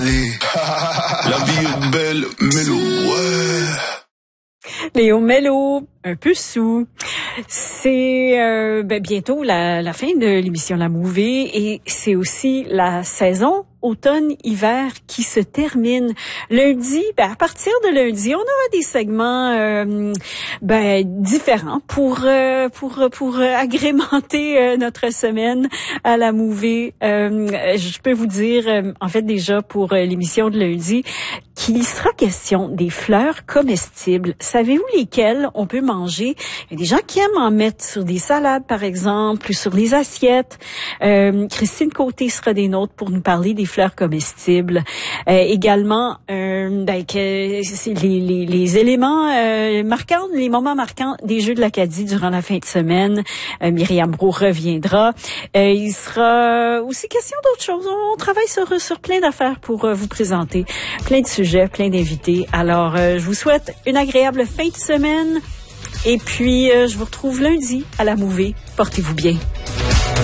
La vie est belle, Mélo, ouais. Léo Mello, un peu sous. C'est bientôt la fin de l'émission La Mouvée et c'est aussi la saison automne-hiver qui se termine. Lundi, à partir de lundi, on aura des segments différents pour agrémenter notre semaine à La Mouvée. Je peux vous dire, en fait déjà pour l'émission de lundi, qu'il sera question des fleurs comestibles. Savez-vous lesquelles on peut manger? Il y a des gens qui aiment en mettre sur des salades, par exemple, ou sur les assiettes. Christine Côté sera des nôtres pour nous parler des fleurs comestibles. Également, c'est les éléments marquants, les moments marquants des Jeux de l'Acadie durant la fin de semaine. Myriam Brault reviendra. Il sera aussi question d'autres choses. On travaille sur plein d'affaires pour vous présenter plein de sujets, plein d'invités. Alors, je vous souhaite une agréable fin de semaine. Et puis, je vous retrouve lundi à La Mouvée. Portez-vous bien.